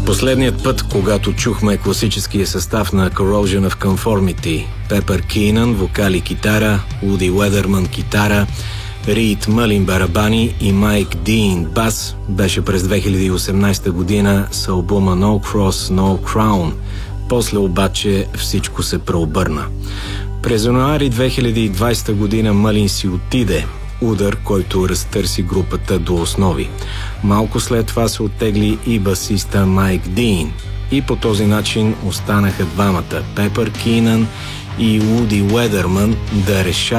Последният път, когато чухме класическия състав на Corrosion of Conformity, Пепър Кинан, вокали, китара, Уди Уедърман, китара, Рид Мълин, барабани и Майк Дин, бас, беше през 2018 година с албума No Cross, No Crown. После обаче всичко се преобърна. През януари 2020 година Мълин си отиде, удар, който разтърси групата до основи. Малко след това се оттегли и басиста Майк Дин. И по този начин останаха двамата, Пепър Кинан и Уди Уедърман, да решават